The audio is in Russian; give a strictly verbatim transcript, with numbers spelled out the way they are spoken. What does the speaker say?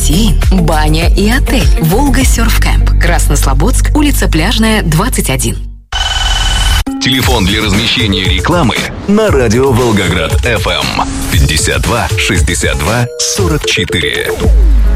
бассейн, баня и отель. Волга Серф Кэмп. Краснослободск, улица Пляжная, двадцать один. Телефон для размещения рекламы на радио Волгоград эф эм пятьдесят два шестьдесят два сорок четыре.